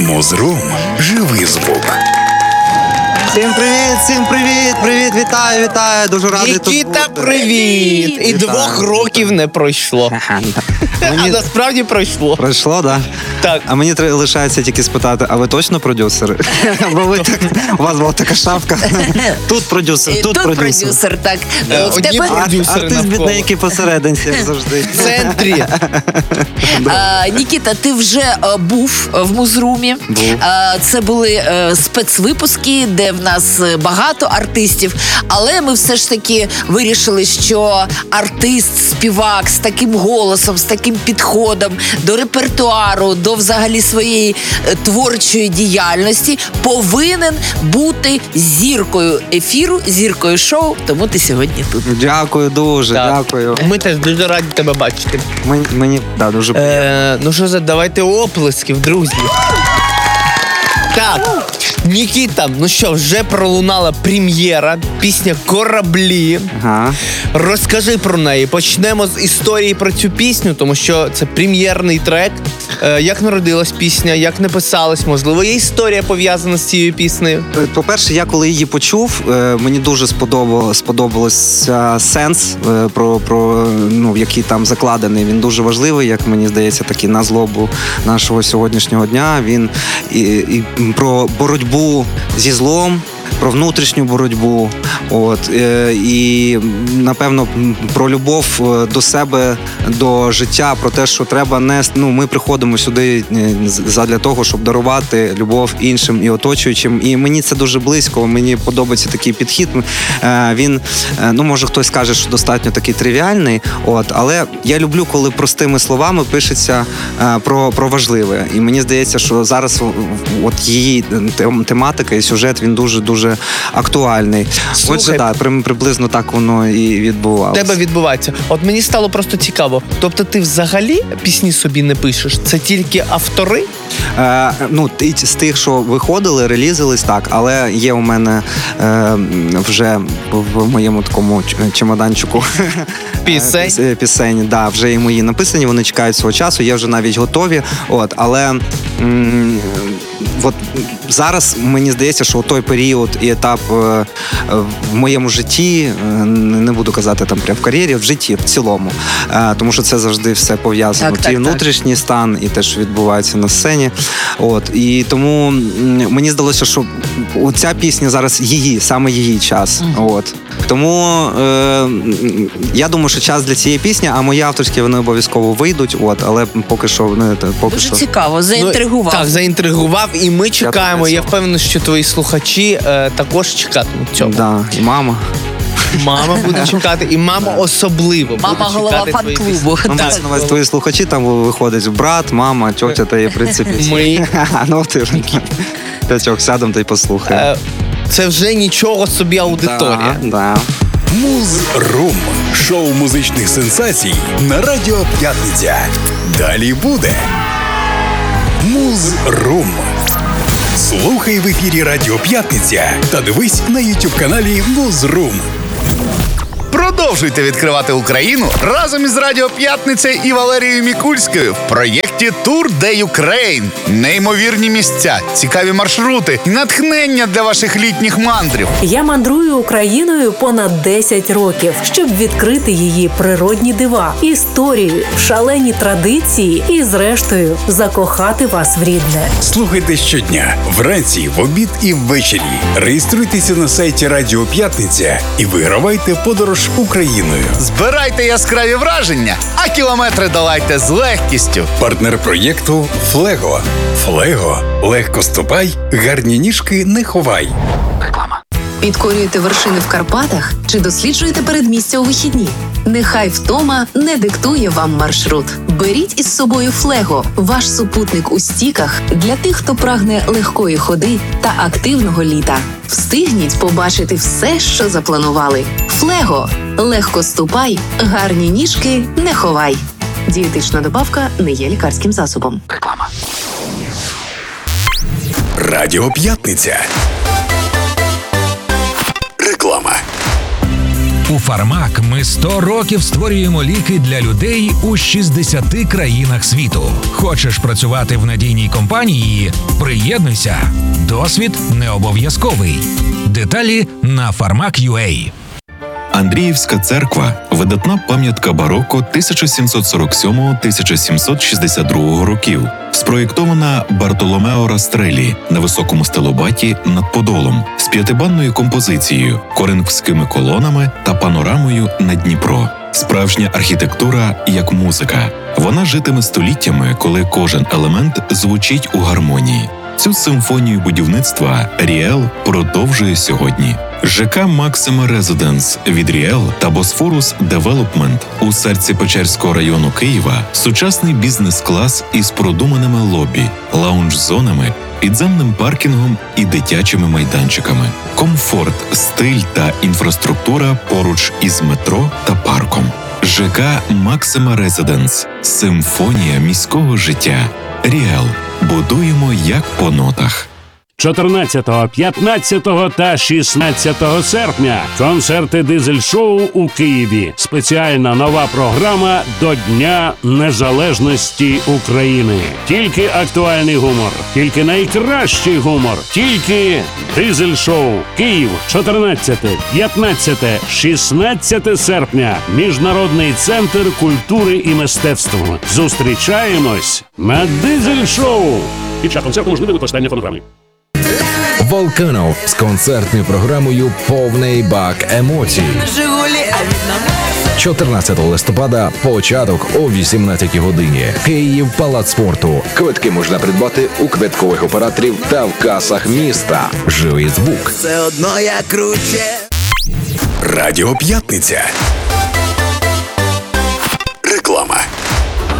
Музрум. Живий звук. Всім привіт, вітаю, дуже радий тут бути. Нікіта, привіт! І 2 років не пройшло. А насправді пройшло. Пройшло, да? Так. А мені лишається тільки спитати, а ви точно продюсери? Бо у вас була така шапка. Тут продюсер, тут продюсер. Так. Одні продюсери Артист навколо. бідненький посерединці, як завжди. В центрі. Нікіта, ти вже був в Музрумі. Був. Це були спецвипуски, де в нас багато артистів. Але ми все ж таки вирішили, що артист, співак з таким голосом, з таким підходом до репертуару, до взагалі своєї творчої діяльності повинен бути зіркою ефіру, зіркою шоу. Тому ти сьогодні тут. Дякую дуже, дякую. Ми теж дуже раді тебе бачити. Мені дуже приємно. Ну що, давайте оплесків, друзі. Так, Нікіта, ну що, вже пролунала прем'єра, пісня «Кораблі». Ага. Розкажи про неї. Почнемо з історії про цю пісню, тому що це прем'єрний трек. Як народилась пісня, як написалась, можливо, є історія пов'язана з цією піснею? По-перше, я коли її почув, мені дуже сподобався сенс, який там закладений. Він дуже важливий, як мені здається, такий на злобу нашого сьогоднішнього дня. Він і про боротьбу зі злом, про внутрішню боротьбу, і, напевно, про любов до себе, до життя, про те, що треба нести. Ми приходимо сюди задля того, щоб дарувати любов іншим і оточуючим. І мені це дуже близько, мені подобається такий підхід. Він, може хтось скаже, що достатньо такий тривіальний, але я люблю, коли простими словами пишеться про важливе. І мені здається, що зараз її тематика і сюжет, він дуже актуальний. Слухай, Отже, приблизно так воно і відбувалося. Тебе відбувається. От мені стало просто цікаво. Тобто ти взагалі пісні собі не пишеш? Це тільки автори? З тих, що виходили, релізились, так, але є у мене вже в моєму такому чемоданчику пісень, да, вже і мої написані, вони чекають свого часу, є вже навіть готові, але зараз мені здається, що той період і етап в моєму житті, не буду казати там прямо в кар'єрі, в житті в цілому, тому що це завжди все пов'язано. Так. Внутрішній стан і те, що відбувається на сцені. І тому мені здалося, що ця пісня зараз саме її час. Тому я думаю, що час для цієї пісні, а мої авторські вони обов'язково вийдуть, але поки що... Дуже цікаво, заінтригував. Так, заінтригував, і ми чекаємо. Я впевнений, що твої слухачі також чекатимуть цього. Да, і мама. Мама буде чекати, і мама особливо Мама буде голова чекати твої пісні. фан-клубу. Твої слухачі, там виходить брат, мама, тьотя, та є, в принципі. Ми. П'ятьох сядемо та й послухаємо. Це вже нічого собі аудиторія. Да. Музрум. Шоу музичних сенсацій на Радіо П'ятниця. Далі буде Музрум. Слухай в ефірі Радіо П'ятниця та дивись на YouTube-каналі Музрум. Продовжуйте відкривати Україну разом із Радіо П'ятниця і Валерією Мікульською в проєкті Tour de Ukraine. Неймовірні місця, цікаві маршрути і натхнення для ваших літніх мандрів. Я мандрую Україною понад 10 років, щоб відкрити її природні дива, історію, шалені традиції і, зрештою, закохати вас в рідне. Слухайте щодня, вранці, в обід і ввечері. Реєструйтеся на сайті Радіо П'ятниця і вигравайте подорож Україною. Збирайте яскраві враження, а кілометри долайте з легкістю. Партнер проєкту «Флего». «Флего». Легко ступай, гарні ніжки не ховай. Підкорюєте вершини в Карпатах чи досліджуєте передмістя у вихідні? Нехай втома не диктує вам маршрут. Беріть із собою «Флего» – ваш супутник у стіках для тих, хто прагне легкої ходи та активного літа. Встигніть побачити все, що запланували. «Флего» – легко ступай, гарні ніжки не ховай. Дієтична добавка не є лікарським засобом. Реклама. Радіо П'ятниця. Реклама. У Фармак ми 100 років створюємо ліки для людей у 60 країнах світу. Хочеш працювати в надійній компанії? Приєднуйся. Досвід не обов'язковий. Деталі на farmak.ua. Андріївська церква – видатна пам'ятка бароко 1747-1762 років, спроєктована Бартоломео Растреллі на високому стелобаті над Подолом з п'ятибанною композицією, коринфськими колонами та панорамою на Дніпро. Справжня архітектура як музика. Вона житиме століттями, коли кожен елемент звучить у гармонії. Цю симфонію будівництва Ріел продовжує сьогодні. ЖК «Максима Резиденс» від Ріел та Босфорус Девелопмент у серці Печерського району Києва – сучасний бізнес-клас із продуманими лобі, лаунж-зонами, підземним паркінгом і дитячими майданчиками. Комфорт, стиль та інфраструктура поруч із метро та парком. ЖК «Максима Резиденс» – симфонія міського життя. Ріел. Будуємо як по нотах. 14, 15 та 16 серпня концерти «Дизель-шоу» у Києві. Спеціальна нова програма до Дня Незалежності України. Тільки актуальний гумор, тільки найкращий гумор, тільки «Дизель-шоу». Київ, 14, 15, 16 серпня. Міжнародний центр культури і мистецтв. Зустрічаємось на «Дизель-шоу». Під час концерту можливе використання фонограми. Волканов з концертною програмою «Повний бак емоцій». 14 листопада, початок о 18 годині. Київ, Палац спорту. Квитки можна придбати у квиткових операторів та в касах міста. Живий звук. Все одно я круче. Радіо П'ятниця. Реклама.